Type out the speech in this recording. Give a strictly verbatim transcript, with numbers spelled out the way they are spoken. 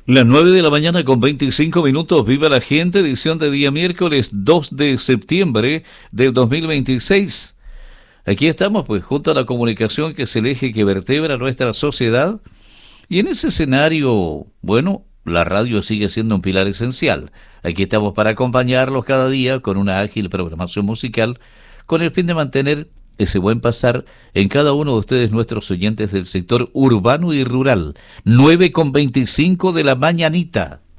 Las nueve de la mañana con veinticinco minutos. Viva la gente, edición de día miércoles dos de septiembre del dos mil veintiséis. Aquí estamos pues junto a la comunicación, que es el eje que vertebra nuestra sociedad. Y en ese escenario, bueno, la radio sigue siendo un pilar esencial. Aquí estamos para acompañarlos cada día con una ágil programación musical, con el fin de mantener ese buen pasar en cada uno de ustedes, nuestros oyentes del sector urbano y rural. nueve con veinticinco de la mañanita.